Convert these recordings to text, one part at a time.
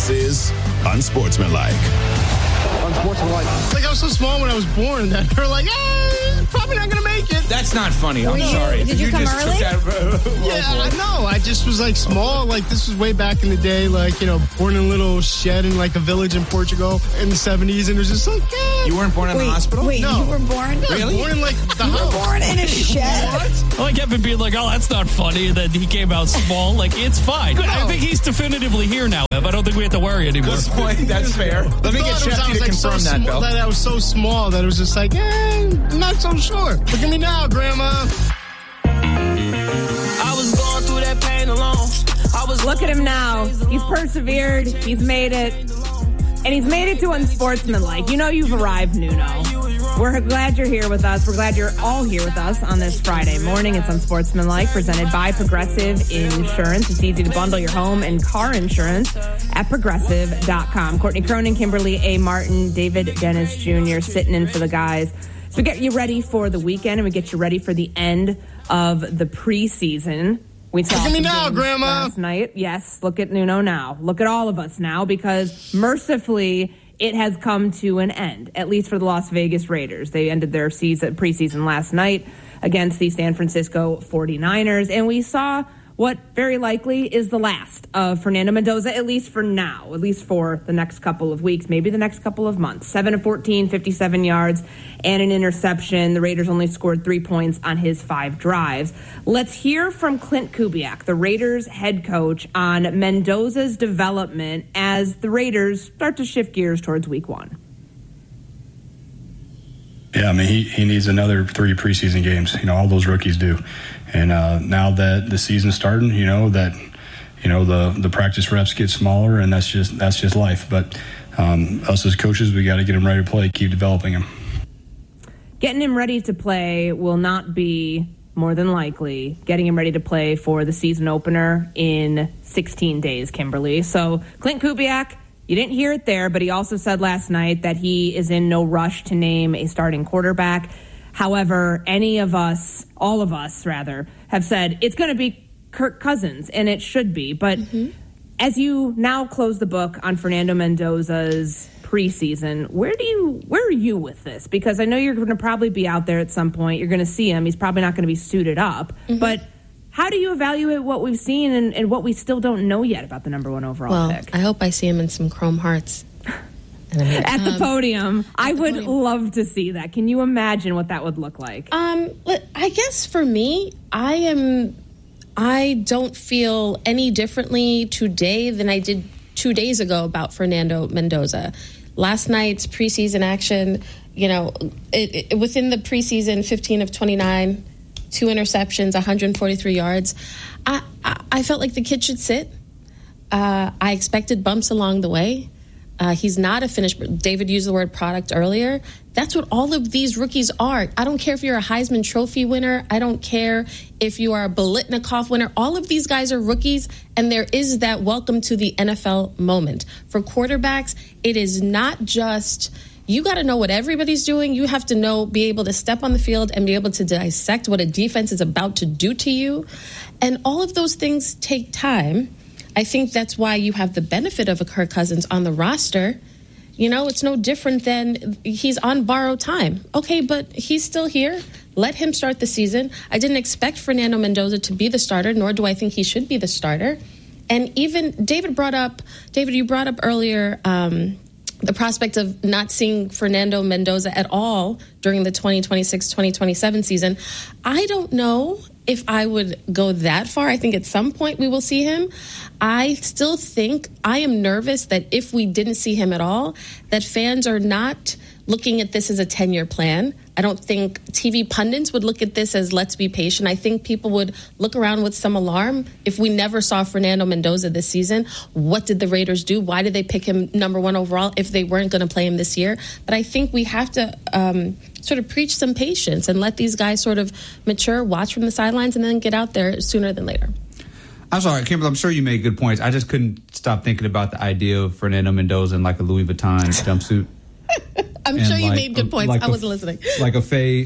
This is Unsportsmanlike. Like, I was so small when I was born that they were like, probably not going to make it. That's not funny. I'm sorry. Did you come just early? Took that, Yeah, I know. I just was like small. Like, this was way back in the day. Like, born in a little shed in like a village in Portugal in the 70s. And it was just like, You weren't born in the hospital? Wait, No. you were born? I was born in like the house. Born in a shed? I like Evan being like, oh, that's not funny. And then he came out small. Like, it's fine. I think he's definitively here now, Ev. I don't think we have to worry anymore. Good point. That's fair. Let me get Shefty to confirm that, Bill. That I was so small that it was just like, I'm not so sure. Look at me now, Grandma. I was going through that pain alone. Look at him now. He's persevered. He's made it. And he's made it to Unsportsmanlike. You know you've arrived, Nuno. We're glad you're here with us. We're glad you're all here with us on this Friday morning. It's Unsportsmanlike, presented by Progressive Insurance. It's easy to bundle your home and car insurance at Progressive.com. Courtney Cronin, Kimberly A. Martin, David Dennis Jr. sitting in for the guys. So we get you ready for the weekend, and we get you ready for the end of the preseason. We saw Look at me now, Grandma. last night. Yes, look at Nuno now. Look at all of us now, because mercifully it has come to an end, at least for the Las Vegas Raiders. They ended their preseason last night against the San Francisco 49ers, and we saw what very likely is the last of Fernando Mendoza, at least for now, at least for the next couple of weeks, maybe the next couple of months. 7 of 14, 57 yards, and an interception. The Raiders only scored 3 points on his 5 drives. Let's hear from Clint Kubiak, the Raiders head coach, on Mendoza's development as the Raiders start to shift gears towards week 1. Yeah, I mean, he needs another 3 preseason games. All those rookies do. And now that the season's starting, the practice reps get smaller, and that's just life. But us as coaches, we got to get him ready to play, keep developing him. Getting him ready to play will not be, more than likely, getting him ready to play for the season opener in 16 days, Kimberly. So Clint Kubiak, you didn't hear it there, but he also said last night that he is in no rush to name a starting quarterback. However, all of us, have said it's going to be Kirk Cousins, and it should be. But as you now close the book on Fernando Mendoza's preseason, where are you with this? Because I know you're going to probably be out there at some point. You're going to see him. He's probably not going to be suited up. But how do you evaluate what we've seen and what we still don't know yet about the number 1 overall pick? I hope I see him in some chrome hearts. At the podium. I would love to see that. Can you imagine what that would look like? I guess for me, I don't feel any differently today than I did 2 days ago about Fernando Mendoza. Last night's preseason action, within the preseason, 15 of 29, 2 interceptions, 143 yards. I felt like the kid should sit. I expected bumps along the way. He's not a finished. David used the word product earlier. That's what all of these rookies are. I don't care if you're a Heisman Trophy winner. I don't care if you are a Biletnikoff winner. All of these guys are rookies, and there is that welcome to the NFL moment. For quarterbacks, it is not just, you got to know what everybody's doing. You have to be able to step on the field and be able to dissect what a defense is about to do to you. And all of those things take time. I think that's why you have the benefit of a Kirk Cousins on the roster. It's no different than he's on borrowed time. Okay, but he's still here. Let him start the season. I didn't expect Fernando Mendoza to be the starter, nor do I think he should be the starter. And even David, you brought up earlier the prospect of not seeing Fernando Mendoza at all during the 2026-2027 season. I don't know if I would go that far. I think at some point we will see him. I still think I am nervous that if we didn't see him at all, that fans are not looking at this as a 10-year plan. I don't think TV pundits would look at this as let's be patient. I think people would look around with some alarm if we never saw Fernando Mendoza this season. What did the Raiders do? Why did they pick him number 1 overall if they weren't going to play him this year? But I think we have to sort of preach some patience and let these guys sort of mature, watch from the sidelines, and then get out there sooner than later. I'm sorry, Kimberly, I'm sure you made good points. I just couldn't stop thinking about the idea of Fernando Mendoza in like a Louis Vuitton jumpsuit. I'm sure you made good points. I wasn't listening. Like a fade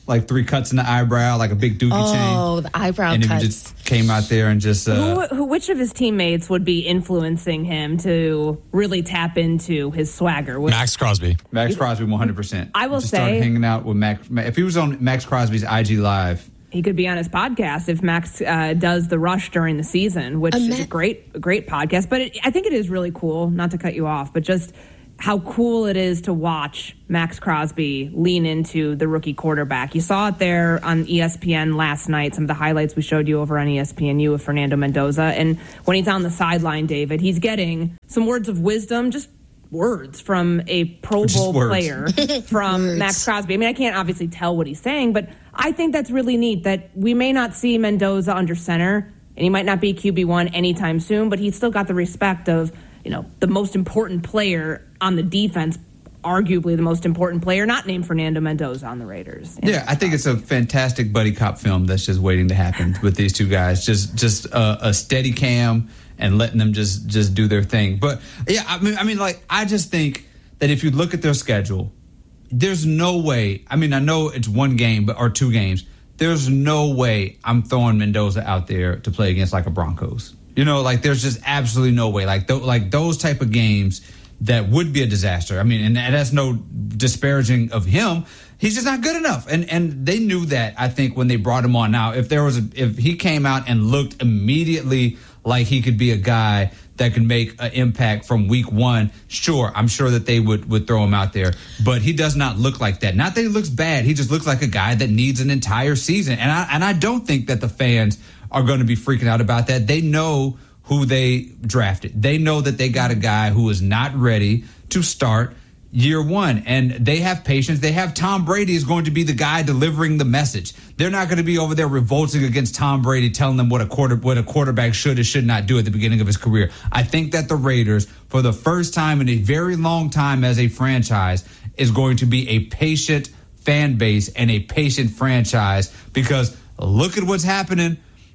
like 3 cuts in the eyebrow, like a big dookie chain. Oh, the eyebrow and cuts. And he just came out there and just... Which of his teammates would be influencing him to really tap into his swagger? Max Crosby. Max Crosby, 100%. I will just say... started hanging out with Max. If he was on Max Crosby's IG Live... He could be on his podcast if Max does The Rush during the season, which is a great podcast. But I think it is really cool, not to cut you off, but just how cool it is to watch Max Crosby lean into the rookie quarterback. You saw it there on ESPN last night, some of the highlights we showed you over on ESPNU with Fernando Mendoza. And when he's on the sideline, David, he's getting some words of wisdom, just words from a Pro Bowl player from Max Crosby. I mean, I can't obviously tell what he's saying, but I think that's really neat that we may not see Mendoza under center, and he might not be QB1 anytime soon, but he's still got the respect of, the most important player on the defense, arguably the most important player, not named Fernando Mendoza on the Raiders. Yeah, I think it's a fantastic buddy cop film that's just waiting to happen with these two guys. Just a steady cam and letting them just do their thing. But yeah, I mean, I just think that if you look at their schedule, there's no way. I mean, I know it's 1 game or 2 games. There's no way I'm throwing Mendoza out there to play against like a Broncos. There's just absolutely no way. Like those type of games that would be a disaster. I mean, and that's no disparaging of him. He's just not good enough. And they knew that, I think, when they brought him on. Now, if he came out and looked immediately like he could be a guy that can make an impact from week 1, sure, I'm sure that they would throw him out there. But he does not look like that. Not that he looks bad. He just looks like a guy that needs an entire season. And I don't think that the fans are going to be freaking out about that. They know who they drafted. They know that they got a guy who is not ready to start year 1, and they have patience. They have Tom Brady is going to be the guy delivering the message. They're not going to be over there revolting against Tom Brady, telling them what a quarterback should or should not do at the beginning of his career. I think that the Raiders, for the first time in a very long time as a franchise, is going to be a patient fan base and a patient franchise, because look at what's happening.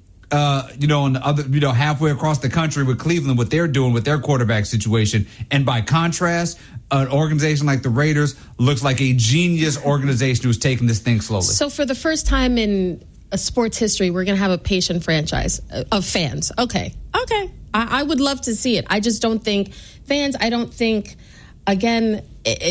On the other, halfway across the country with Cleveland, what they're doing with their quarterback situation. And by contrast, an organization like the Raiders looks like a genius organization who's taking this thing slowly. So for the first time in a sports history, we're going to have a patient franchise of fans. Okay. I would love to see it. I just don't think fans, again,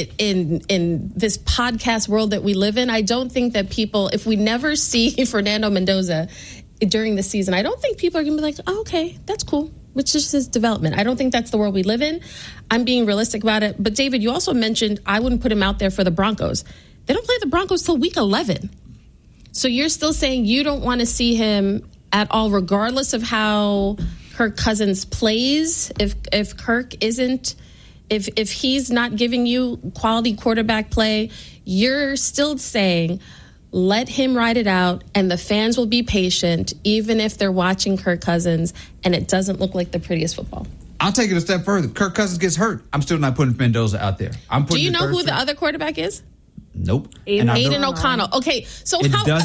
in this podcast world that we live in, I don't think that people, if we never see Fernando Mendoza during the season, I don't think people are going to be like, oh, okay, that's cool. Which is his development. I don't think that's the world we live in. I'm being realistic about it. But David, you also mentioned I wouldn't put him out there for the Broncos. They don't play the Broncos till week 11. So you're still saying you don't want to see him at all, regardless of how Kirk Cousins plays. If Kirk isn't, if he's not giving you quality quarterback play, you're still saying let him ride it out, and the fans will be patient, even if they're watching Kirk Cousins and it doesn't look like the prettiest football. I'll take it a step further. Kirk Cousins gets hurt. I'm still not putting Mendoza out there. Do you know who the other quarterback is? Nope. Aiden O'Connell. Okay, so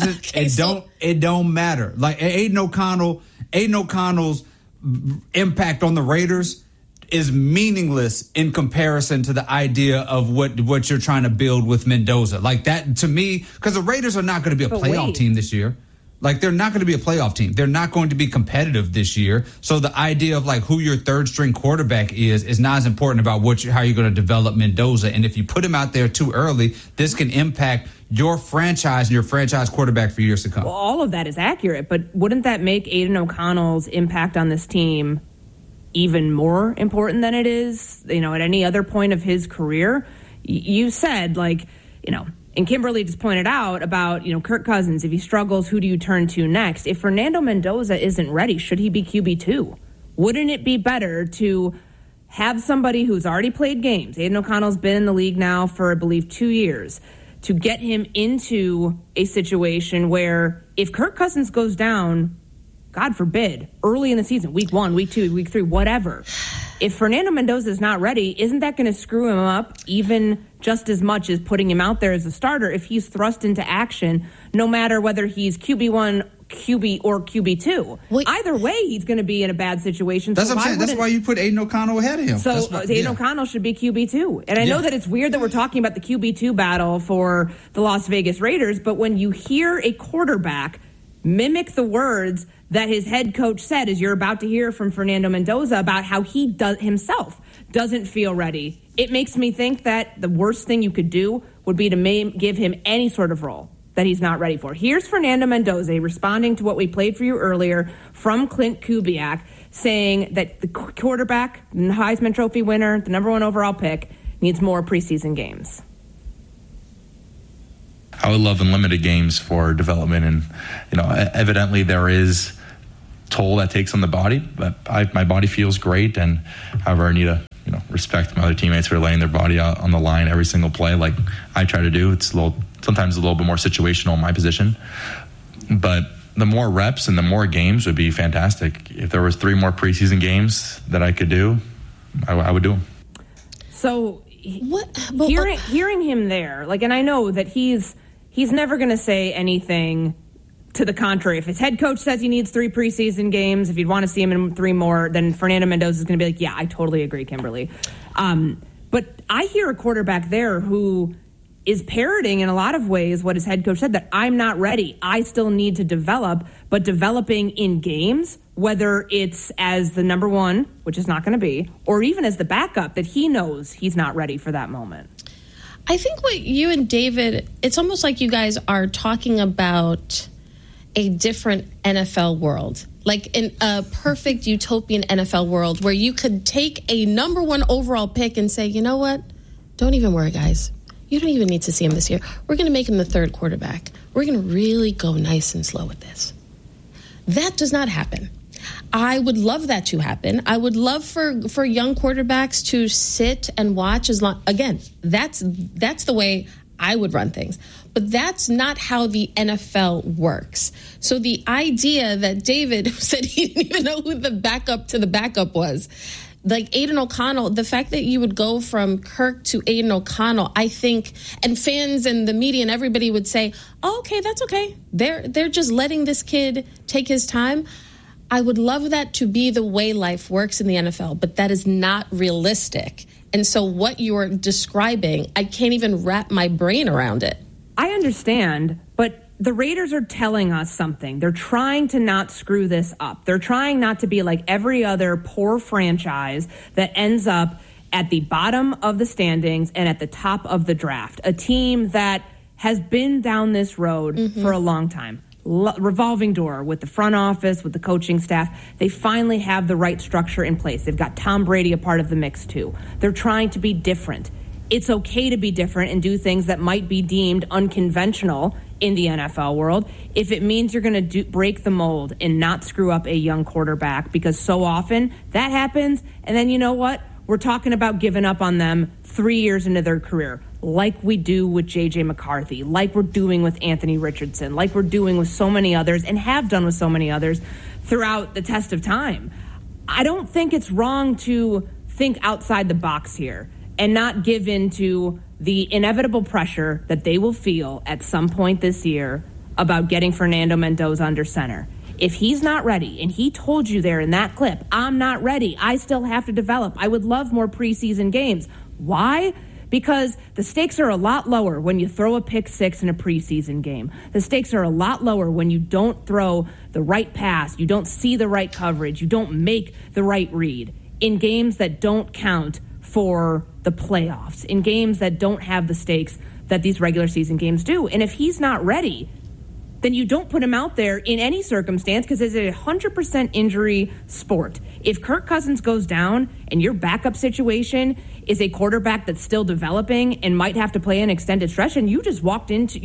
it don't matter. Like Aiden O'Connell's impact on the Raiders is meaningless in comparison to the idea of what you're trying to build with Mendoza. Like that, to me, because the Raiders are not going to be a playoff team this year. Like, they're not going to be a playoff team. They're not going to be competitive this year. So the idea of, like, who your third-string quarterback is not as important about how you're going to develop Mendoza. And if you put him out there too early, this can impact your franchise and your franchise quarterback for years to come. Well, all of that is accurate, but wouldn't that make Aiden O'Connell's impact on this team even more important than it is, at any other point of his career? You said, and Kimberly just pointed out about, Kirk Cousins, if he struggles, who do you turn to next? If Fernando Mendoza isn't ready, should he be QB2? Wouldn't it be better to have somebody who's already played games? Aiden O'Connell's been in the league now for, I believe, 2 years, to get him into a situation where if Kirk Cousins goes down, God forbid, early in the season, week 1, week 2, week 3, whatever, if Fernando Mendoza is not ready, isn't that going to screw him up even just as much as putting him out there as a starter if he's thrust into action, no matter whether he's QB1, QB or QB2. Either way, he's going to be in a bad situation. That's what I'm saying. That's why you put Aiden O'Connell ahead of him. So Aiden O'Connell should be QB2. And I know that it's weird that we're talking about the QB2 battle for the Las Vegas Raiders, but when you hear a quarterback mimic the words that his head coach said, as you're about to hear from Fernando Mendoza, about how he himself doesn't feel ready, it makes me think that the worst thing you could do would be to give him any sort of role that he's not ready for. Here's Fernando Mendoza responding to what we played for you earlier from Clint Kubiak, saying that the quarterback, the Heisman Trophy winner, the number 1 overall pick, needs more preseason games. I would love unlimited games for development, and evidently there is toll that takes on the body, but my body feels great, and however I need to respect my other teammates who are laying their body out on the line every single play like I try to do. It's sometimes a little bit more situational in my position, but the more reps and the more games would be fantastic. If there was 3 more preseason games that I could do, I would do them. So hearing him there, and I know that he's never going to say anything to the contrary. If his head coach says he needs 3 preseason games, if you'd want to see him in 3 more, then Fernando Mendoza is going to be like, yeah, I totally agree, Kimberly. But I hear a quarterback there who is parroting in a lot of ways what his head coach said, that I'm not ready. I still need to develop, but developing in games, whether it's as the number 1, which is not going to be, or even as the backup, that he knows he's not ready for that moment. I think what you and David, it's almost like you guys are talking about a different NFL world, like in a perfect utopian NFL world where you could take a number 1 overall pick and say, you know what? Don't even worry, guys. You don't even need to see him this year. We're going to make him the 3rd quarterback. We're going to really go nice and slow with this. That does not happen. I would love that to happen. I would love for young quarterbacks to sit and watch as long. Again, that's the way I would run things. But that's not how the NFL works. So the idea that David said he didn't even know who the backup to the backup was, like Aiden O'Connell, the fact that you would go from Kirk to Aiden O'Connell, I think, and fans and the media and everybody would say, oh, okay, that's okay. They're just letting this kid take his time. I would love that to be the way life works in the NFL, but that is not realistic. And so what you're describing, I can't even wrap my brain around it. I understand, but the Raiders are telling us something. They're trying to not screw this up. They're trying not to be like every other poor franchise that ends up at the bottom of the standings and at the top of the draft. A team that has been down this road for a long time. Revolving door with the front office, with the coaching staff. They finally have the right structure in place. They've got Tom Brady a part of the mix too. They're trying to be different. It's okay to be different and do things that might be deemed unconventional in the NFL world if it means you're going to break the mold and not screw up a young quarterback, because so often that happens, and then you know what? We're talking about giving up on them 3 years into their career, like we do with J.J. McCarthy, like we're doing with Anthony Richardson, like we're doing with so many others and have done with so many others throughout the test of time. I don't think it's wrong to think outside the box here and not give in to the inevitable pressure that they will feel at some point this year about getting Fernando Mendoza under center. If he's not ready, and he told you there in that clip, I'm not ready, I still have to develop, I would love more preseason games. Why? Because the stakes are a lot lower when you throw a pick 6 in a preseason game. The stakes are a lot lower when you don't throw the right pass, you don't see the right coverage, you don't make the right read in games that don't count for the playoffs, in games that don't have the stakes that these regular season games do. And if he's not ready, then you don't put him out there in any circumstance, because it's a 100% injury sport. If Kirk Cousins goes down and your backup situation is a quarterback that's still developing and might have to play an extended stretch, and you just walked into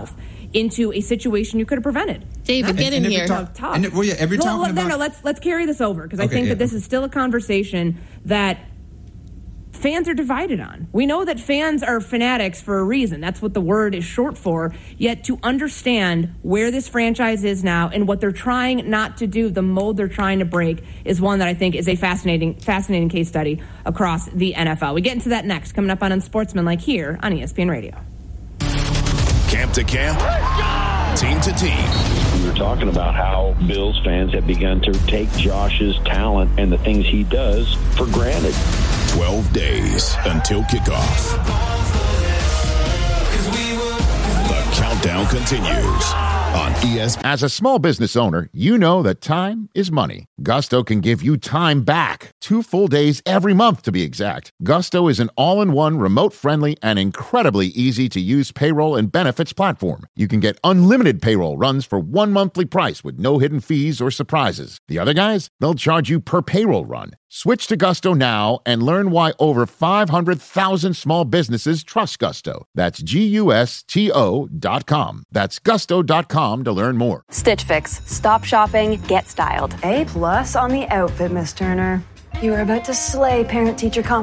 a situation you could have prevented. David, get in here. Every time. Let's carry this over, because I think that this is still a conversation that fans are divided on. We know that fans are fanatics for a reason. That's what the word is short for. Yet to understand where this franchise is now and what they're trying not to do, the mold they're trying to break, is one that I think is a fascinating case study across the NFL. We get into that next, coming up on Unsportsmanlike here on ESPN Radio. Camp to camp. Team to Team. We were talking about how Bills fans have begun to take Josh's talent and the things he does for granted. 12 days until kickoff. The countdown continues on ESPN. As a small business owner, you know that time is money. Gusto can give you time back. 2 full days every month, to be exact. Gusto is an all-in-one, remote-friendly, and incredibly easy-to-use payroll and benefits platform. You can get unlimited payroll runs for 1 monthly price with no hidden fees or surprises. The other guys, they'll charge you per payroll run. Switch to Gusto now and learn why over 500,000 small businesses trust Gusto. That's GUSTO.com. That's gusto.com to learn more. Stitch Fix. Stop shopping, get styled. A+ on the outfit, Miss Turner. You are about to slay parent-teacher conference.